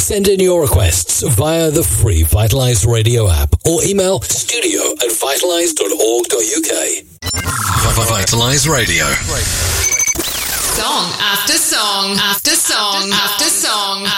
Send in your requests via the free Vitalize Radio app or email studio@vitalize.org.uk. Vitalize Radio. Song after song after song after song.